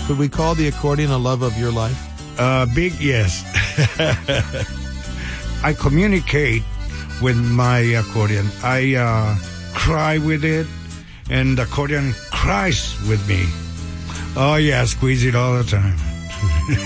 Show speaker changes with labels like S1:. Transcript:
S1: Could we call the accordion a love of your life?
S2: Big yes. I communicate with my accordion. I cry with it, and the accordion cries with me. Oh, yeah, I squeeze it all the time.